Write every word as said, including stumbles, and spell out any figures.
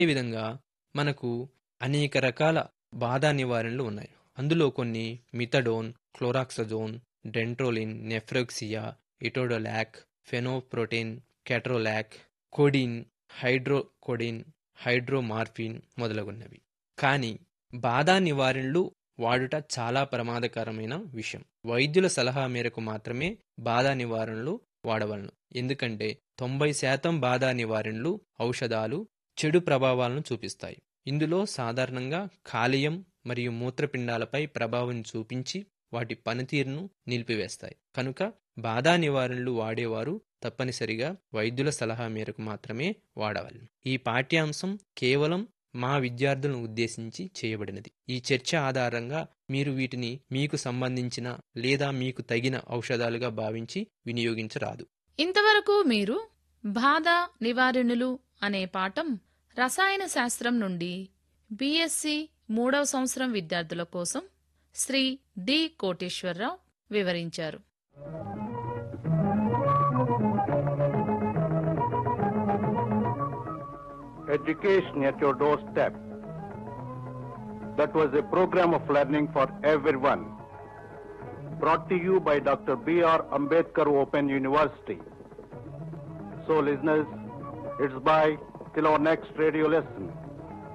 ఈ విధంగా మనకు అనేక రకాల బాధా నివారణలు ఉన్నాయి. అందులో కొన్ని మిథడోన్, క్లోరాక్సజోన్, డెంట్రోలిన్, నెఫ్రోక్సియా, ఇటోడోలాక్, ఫెనోప్రోటీన్, కెట్రోలాక్, కోడిన్, హైడ్రోకోడిన్, హైడ్రోమార్ఫిన్ మొదలగున్నవి. కానీ బాధా నివారణలు వాడుట చాలా ప్రమాదకరమైన విషయం. వైద్యుల సలహా మేరకు మాత్రమే బాధా నివారణలు వాడవలను. ఎందుకంటే తొంభై శాతం బాధా నివారణలు ఔషధాలు చెడు ప్రభావాలను చూపిస్తాయి. ఇందులో సాధారణంగా కాలేయం మరియు మూత్రపిండాలపై ప్రభావం చూపించి వాటి పనితీరును నిలిపివేస్తాయి. కనుక బాధా నివారణలు వాడేవారు తప్పనిసరిగా వైద్యుల సలహా మేరకు మాత్రమే వాడవలను. ఈ పాఠ్యాంశం కేవలం మా విద్యార్థులను ఉద్దేశించి చేయబడినది. ఈ చర్చ ఆధారంగా మీరు వీటిని మీకు సంబంధించిన లేదా మీకు తగిన ఔషధాలుగా భావించి వినియోగించరాదు. ఇంతవరకు మీరు బాధ నివారణలు అనే పాఠం రసాయన శాస్త్రం నుండి బీఎస్సీ మూడవ సంవత్సరం విద్యార్థుల కోసం శ్రీ డి కోటేశ్వరరావు వివరించారు. Education at your doorstep. That was a program of learning for everyone. Brought to you by Doctor B R Ambedkar Open University. So listeners, it's bye till our next radio lesson.